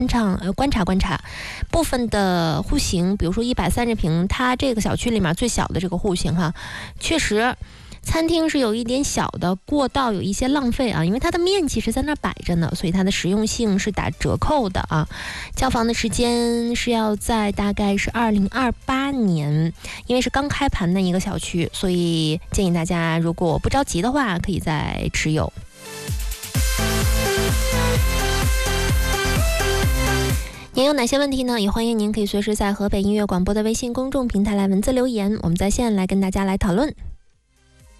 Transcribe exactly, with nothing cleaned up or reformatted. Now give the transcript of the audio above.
察呃观察观察部分的户型，比如说一百三十平，它这个小区里面最小的这个户型哈，确实餐厅是有一点小的，过道有一些浪费啊，因为它的面积是在那摆着呢，所以它的实用性是打折扣的啊。交房的时间是要在大概是二零二八年，因为是刚开盘的一个小区，所以建议大家如果不着急的话，可以再持有。您有哪些问题呢？也欢迎您可以随时在河北音乐广播的微信公众平台来文字留言，我们在线来跟大家来讨论。